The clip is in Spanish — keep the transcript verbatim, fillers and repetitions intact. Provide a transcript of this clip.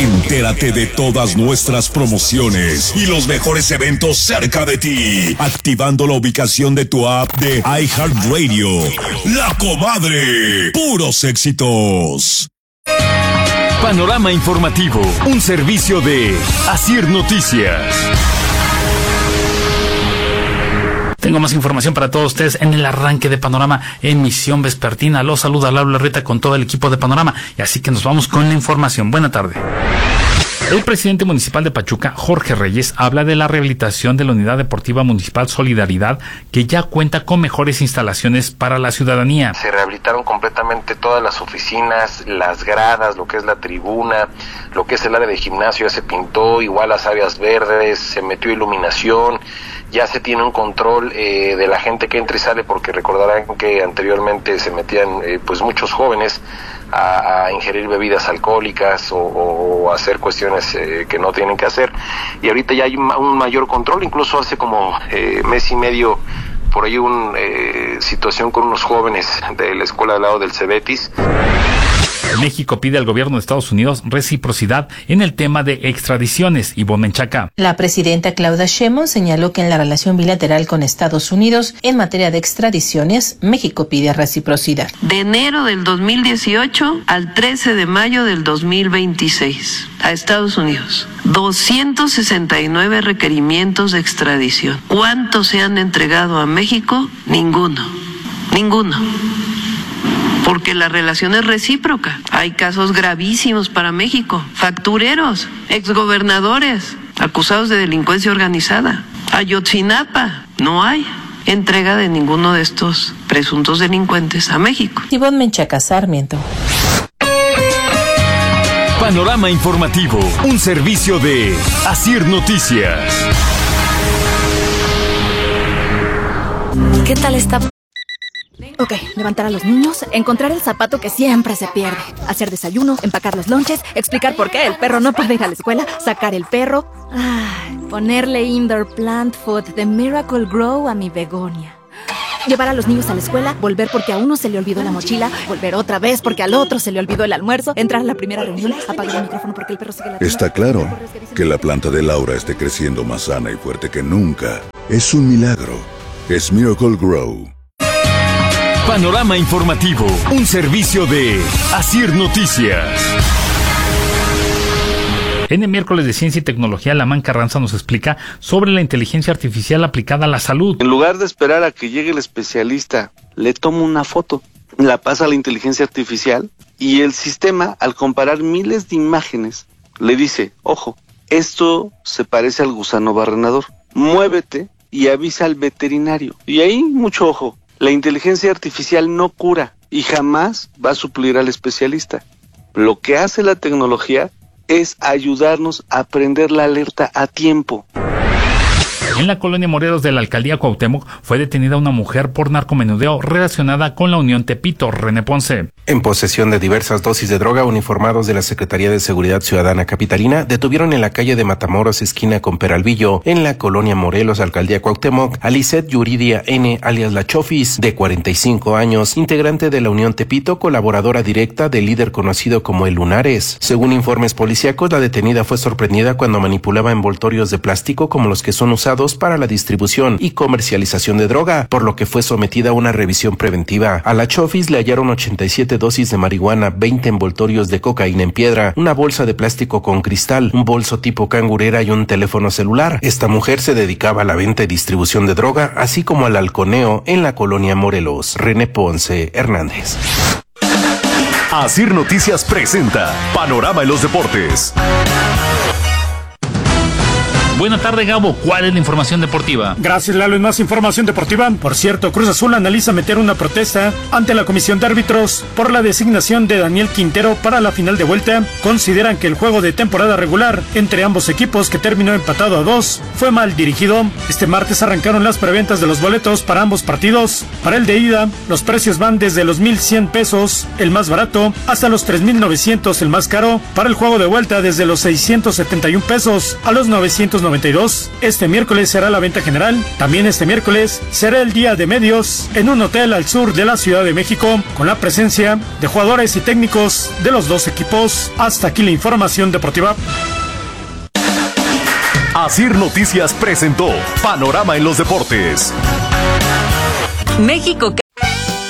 Entérate de todas nuestras promociones y los mejores eventos cerca de ti, activando la ubicación de tu app de iHeartRadio. La Comadre, puros éxitos. Panorama informativo, un servicio de Asir Noticias. Tengo más información para todos ustedes en el arranque de Panorama, emisión vespertina. Los saluda Laura Reta con todo el equipo de Panorama, y así que nos vamos con la información. Buena tarde. El presidente municipal de Pachuca, Jorge Reyes, habla de la rehabilitación de la Unidad Deportiva Municipal Solidaridad, que ya cuenta con mejores instalaciones para la ciudadanía. Se rehabilitaron completamente todas las oficinas, las gradas, lo que es la tribuna, lo que es el área de gimnasio ya se pintó, igual las áreas verdes, se metió iluminación, ya se tiene un control eh, de la gente que entra y sale, porque recordarán que anteriormente se metían eh, pues muchos jóvenes a, a ingerir bebidas alcohólicas o, o hacer cuestiones eh, que no tienen que hacer, y ahorita ya hay un mayor control. Incluso hace como eh, mes y medio por ahí una eh, situación con unos jóvenes de la escuela del lado del Cebetis. México pide al gobierno de Estados Unidos reciprocidad en el tema de extradiciones. Ivonne Menchaca. La presidenta Claudia Sheinbaum señaló que en la relación bilateral con Estados Unidos en materia de extradiciones, México pide reciprocidad. De enero del dos mil dieciocho al trece de mayo del dos mil veintiséis, a Estados Unidos, doscientos sesenta y nueve requerimientos de extradición. ¿Cuántos se han entregado a México? Ninguno. Ninguno. Porque la relación es recíproca. Hay casos gravísimos para México. Factureros, exgobernadores, acusados de delincuencia organizada. Ayotzinapa, no hay entrega de ninguno de estos presuntos delincuentes a México. Ivonne Menchaca, Sarmiento. Panorama informativo, un servicio de Asir Noticias. ¿Qué tal está? Ok, levantar a los niños, encontrar el zapato que siempre se pierde, hacer desayuno, empacar los lonches, explicar por qué el perro no puede ir a la escuela, sacar el perro, ay, ponerle indoor plant food de Miracle Grow a mi begonia. Llevar a los niños a la escuela, volver porque a uno se le olvidó la mochila, volver otra vez porque al otro se le olvidó el almuerzo, entrar a la primera reunión, apagar el micrófono porque el perro sigue la... Está claro que la planta de Laura esté creciendo más sana y fuerte que nunca. Es un milagro. Es Miracle Grow. Panorama informativo, un servicio de Asir Noticias. En el miércoles de Ciencia y Tecnología, Lamán Carranza nos explica sobre la inteligencia artificial aplicada a la salud. En lugar de esperar a que llegue el especialista, le tomo una foto, la pasa a la inteligencia artificial y el sistema, al comparar miles de imágenes, le dice, ojo, esto se parece al gusano barrenador, muévete y avisa al veterinario. Y ahí, mucho ojo. La inteligencia artificial no cura y jamás va a suplir al especialista. Lo que hace la tecnología es ayudarnos a aprender la alerta a tiempo. En la colonia Morelos de la alcaldía Cuauhtémoc fue detenida una mujer por narcomenudeo relacionada con la Unión Tepito. René Ponce. En posesión de diversas dosis de droga, uniformados de la Secretaría de Seguridad Ciudadana Capitalina detuvieron en la calle de Matamoros, esquina con Peralvillo, en la colonia Morelos, alcaldía Cuauhtémoc, a Lisette Yuridia N., alias La Chofis, de cuarenta y cinco años, integrante de la Unión Tepito, colaboradora directa del líder conocido como El Lunares. Según informes policíacos, la detenida fue sorprendida cuando manipulaba envoltorios de plástico como los que son usados para la distribución y comercialización de droga, por lo que fue sometida a una revisión preventiva. A La Chofis le hallaron ochenta y siete dosis de marihuana, veinte envoltorios de cocaína en piedra, una bolsa de plástico con cristal, un bolso tipo cangurera y un teléfono celular. Esta mujer se dedicaba a la venta y distribución de droga, así como al halconeo en la colonia Morelos. René Ponce Hernández. Asir Noticias presenta Panorama en los Deportes. Buena tarde, Gabo. ¿Cuál es la información deportiva? Gracias, Lalo. En más información deportiva, por cierto, Cruz Azul analiza meter una protesta ante la comisión de árbitros por la designación de Daniel Quintero para la final de vuelta. Consideran que el juego de temporada regular entre ambos equipos, que terminó empatado a dos, fue mal dirigido. Este martes arrancaron las preventas de los boletos para ambos partidos. Para el de ida, los precios van desde los mil cien pesos, el más barato, hasta los tres mil novecientos, el más caro. Para el juego de vuelta, desde los seiscientos setenta y un pesos a los novecientos noventa y dos. Este miércoles será la venta general. También este miércoles será el día de medios en un hotel al sur de la Ciudad de México, con la presencia de jugadores y técnicos de los dos equipos. Hasta aquí la información deportiva. Asir Noticias presentó Panorama en los Deportes. México